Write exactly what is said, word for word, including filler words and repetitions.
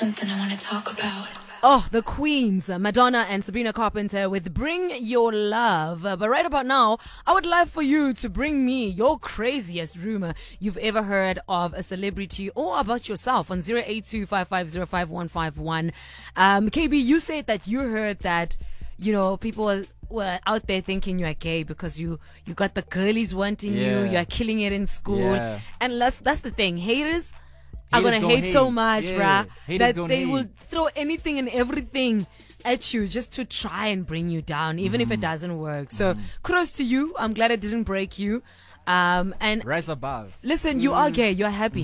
something I want to talk about. Oh, the Queens, Madonna and Sabrina Carpenter with Bring Your Love. Uh, but right about now, I would love for you to bring me your craziest rumor you've ever heard of a celebrity or about yourself on zero eight two, five five zero, five one five one. Um, K B, you said that you heard that, you know, people were, were out there thinking you are gay because you, you got the girlies wanting Yeah. you, you are killing it in school. Yeah. And that's, that's the thing. Haters are Haters gonna gonna hate, so hate. much, Yeah. bruh, Haters that gonna they hate. will throw anything and everything at you just to try and bring you down, even Mm. if it doesn't work. So kudos to you. I'm glad it didn't break you. Um, and Rise above. listen, you are gay. You're happy.